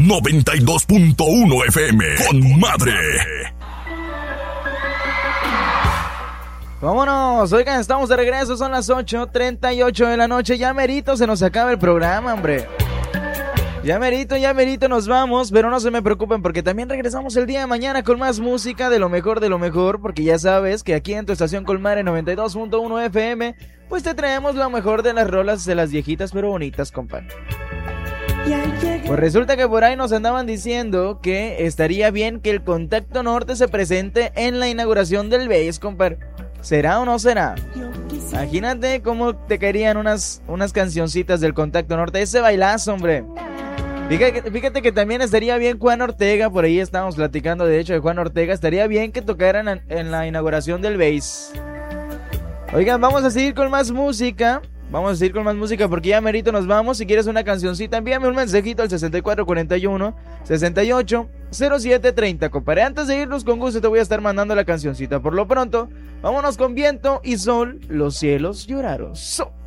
92.1 FM con madre. Vámonos, oigan, estamos de regreso, son las 8:38 de la noche, ya merito se nos acaba el programa, hombre. Ya merito nos vamos, pero no se me preocupen porque también regresamos el día de mañana con más música de lo mejor, porque ya sabes que aquí en tu estación Colmare 92.1 FM, pues te traemos lo mejor de las rolas de las viejitas pero bonitas, compadre. Pues resulta que por ahí nos andaban diciendo que estaría bien que el Contacto Norte se presente en la inauguración del BASE, compadre. ¿Será o no será? Imagínate cómo te caerían unas cancioncitas del Contacto Norte. Ese bailazo, hombre. Fíjate que también estaría bien Juan Ortega. Por ahí estábamos platicando de hecho de Juan Ortega. Estaría bien que tocaran en la inauguración del BASE. Oigan, vamos a seguir con más música. Porque ya merito nos vamos. Si quieres una cancioncita, envíame un mensajito al 6441-680730, compadre. Antes de irnos, con gusto te voy a estar mandando la cancioncita. Por lo pronto, vámonos con Viento y Sol, Los cielos lloraron.